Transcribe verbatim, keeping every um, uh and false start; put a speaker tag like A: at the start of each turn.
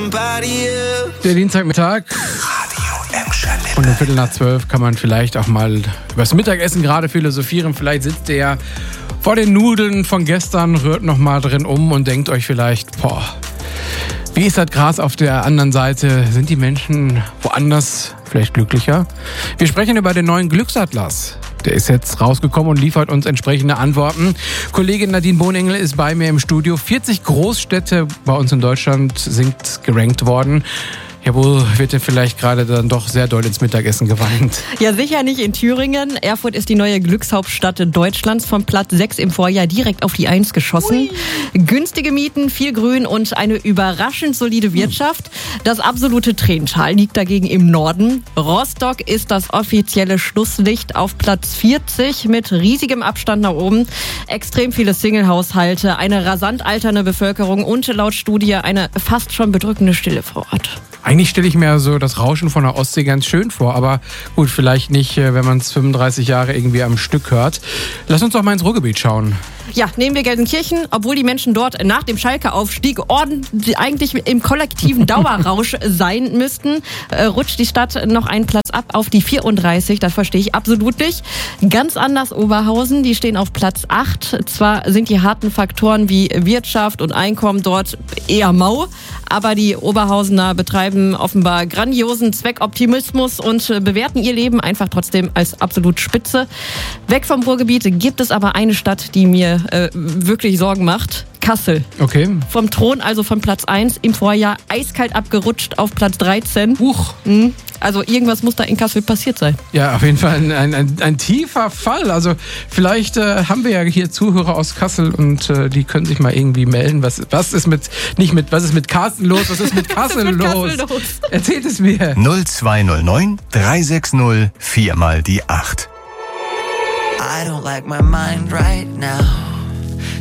A: Der Dienstagmittag. Und um Viertel nach zwölf kann man vielleicht auch mal übers Mittagessen gerade philosophieren. Vielleicht sitzt ihr ja vor den Nudeln von gestern, rührt noch mal drin um und denkt euch vielleicht, boah, wie ist das Gras auf der anderen Seite? Sind die Menschen woanders vielleicht glücklicher? Wir sprechen über den neuen Glücksatlas. Der ist jetzt rausgekommen und liefert uns entsprechende Antworten. Kollegin Nadine Bohnengel ist bei mir im Studio. vierzig Großstädte bei uns in Deutschland sind gerankt worden. Jawohl, wird dir vielleicht gerade dann doch sehr doll ins Mittagessen geweint.
B: Ja, sicher nicht in Thüringen. Erfurt ist die neue Glückshauptstadt Deutschlands. Vom Platz sechs im Vorjahr direkt auf die eins geschossen. Ui. Günstige Mieten, viel Grün und eine überraschend solide Wirtschaft. Das absolute Tränental liegt dagegen im Norden. Rostock ist das offizielle Schlusslicht auf Platz vierzig mit riesigem Abstand nach oben. Extrem viele Single-Haushalte, eine rasant alternde Bevölkerung und laut Studie eine fast schon bedrückende Stille vor Ort.
A: Eigentlich stelle ich mir so das Rauschen von der Ostsee ganz schön vor, aber gut, vielleicht nicht, wenn man es fünfunddreißig Jahre irgendwie am Stück hört. Lass uns doch mal ins Ruhrgebiet schauen.
B: Ja, nehmen wir Gelsenkirchen, obwohl die Menschen dort nach dem Schalke-Aufstieg ordentlich eigentlich im kollektiven Dauerrausch sein müssten, äh, rutscht die Stadt noch einen Platz ab auf die vierunddreißig, das verstehe ich absolut nicht. Ganz anders Oberhausen, die stehen auf Platz acht. Zwar sind die harten Faktoren wie Wirtschaft und Einkommen dort eher mau, aber die Oberhausener betreiben offenbar grandiosen Zweckoptimismus und bewerten ihr Leben einfach trotzdem als absolut spitze. Weg vom Ruhrgebiet gibt es aber eine Stadt, die mir äh, wirklich Sorgen macht. Kassel.
A: Okay.
B: Vom Thron, also von Platz eins, im Vorjahr eiskalt abgerutscht auf Platz dreizehn.
A: Huch.
B: Mhm. Also irgendwas muss da in Kassel passiert sein.
A: Ja, auf jeden Fall ein, ein, ein, ein tiefer Fall. Also vielleicht äh, haben wir ja hier Zuhörer aus Kassel und äh, die können sich mal irgendwie melden. Was, was ist mit, nicht mit, was ist mit Carsten los, was ist mit Kassel,
B: was ist mit
A: los?
B: Kassel los?
A: Erzählt es mir.
C: null zwei null neun drei sechs null vier mal die acht.
D: I don't like my mind right now.